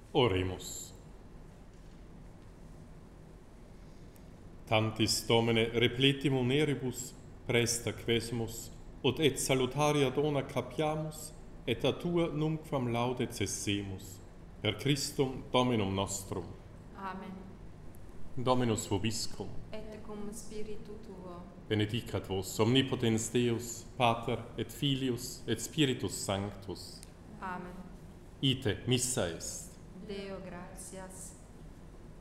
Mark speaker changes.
Speaker 1: Oremus. Tantis Domine repletium neribus, presta quesumus, ut et salutaria dona capiamus, et a tua nunquam laude cessemus, per Christum Dominum nostrum.
Speaker 2: Amen.
Speaker 1: Dominus vobiscum,
Speaker 2: Et cum spiritu tuo.
Speaker 1: benedicat vos omnipotens Deus, Pater et Filius et Spiritus Sanctus.
Speaker 2: Amen.
Speaker 1: Ite missa est.
Speaker 2: Deo gratias.